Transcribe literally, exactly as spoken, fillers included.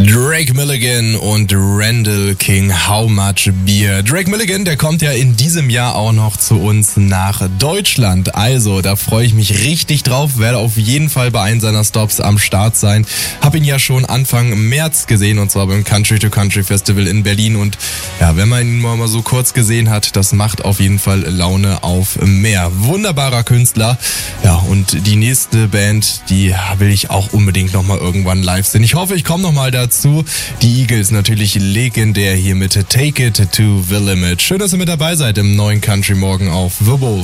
Drake Milligan und Randall King, How Much Beer. Drake Milligan, der kommt ja in diesem Jahr auch noch zu uns nach Deutschland. Also, da freue ich mich richtig drauf, werde auf jeden Fall bei einem seiner Stops am Start sein. Hab ihn ja schon Anfang März gesehen, und zwar beim Country to Country Festival in Berlin. Und ja, wenn man ihn mal so kurz gesehen hat, das macht auf jeden Fall Laune auf mehr. Wunderbarer Künstler. Ja, und die nächste Band, die will ich auch unbedingt nochmal irgendwann live sehen. Ich hoffe, ich komme nochmal dazu. Die Eagles natürlich legendär hier mit Take It to the Limit. Schön, dass ihr mit dabei seid im neuen Country Morgen auf The Wolf.